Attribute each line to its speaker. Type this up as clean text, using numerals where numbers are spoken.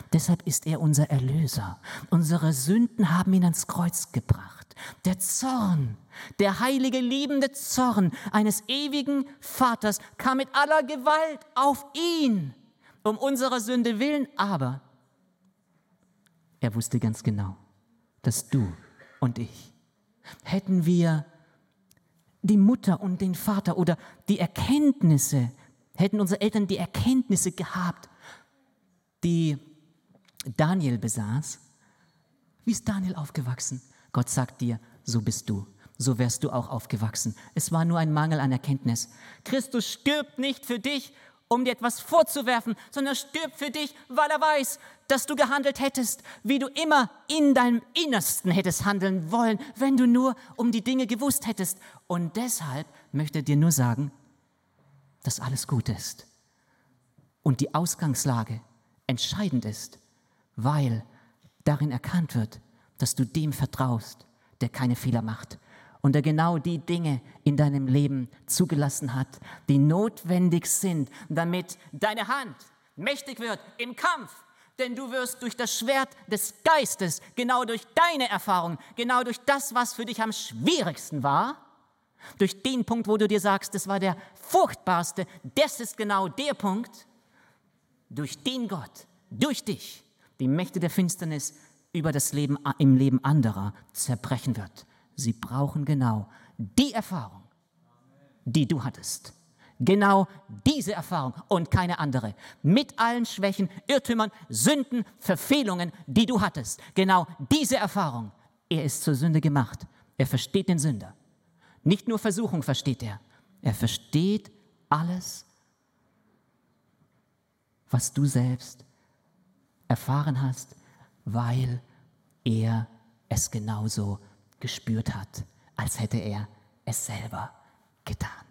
Speaker 1: Deshalb ist er unser Erlöser. Unsere Sünden haben ihn ans Kreuz gebracht. Der Zorn, der heilige, liebende Zorn eines ewigen Vaters kam mit aller Gewalt auf ihn, um unserer Sünde willen. Aber er wusste ganz genau, dass du und ich, hätten wir die Mutter und den Vater oder die Erkenntnisse, hätten unsere Eltern die Erkenntnisse gehabt, die Daniel besaß. Wie ist Daniel aufgewachsen? Gott sagt dir, so bist du, so wärst du auch aufgewachsen. Es war nur ein Mangel an Erkenntnis. Christus stirbt nicht für dich, um dir etwas vorzuwerfen, sondern stirbt für dich, weil er weiß, dass du gehandelt hättest, wie du immer in deinem Innersten hättest handeln wollen, wenn du nur um die Dinge gewusst hättest. Und deshalb möchte er dir nur sagen, dass alles gut ist. Und die Ausgangslage entscheidend ist, weil darin erkannt wird, dass du dem vertraust, der keine Fehler macht und der genau die Dinge in deinem Leben zugelassen hat, die notwendig sind, damit deine Hand mächtig wird im Kampf. Denn du wirst durch das Schwert des Geistes, genau durch deine Erfahrung, genau durch das, was für dich am schwierigsten war, durch den Punkt, wo du dir sagst, das war der furchtbarste, das ist genau der Punkt, durch den Gott, durch dich, die Mächte der Finsternis über das Leben im Leben anderer zerbrechen wird. Sie brauchen genau die Erfahrung, die du hattest. Genau diese Erfahrung und keine andere. Mit allen Schwächen, Irrtümern, Sünden, Verfehlungen, die du hattest. Genau diese Erfahrung. Er ist zur Sünde gemacht. Er versteht den Sünder. Nicht nur Versuchung versteht er. Er versteht alles, was du selbst erfahren hast, weil er es genauso gespürt hat, als hätte er es selber getan.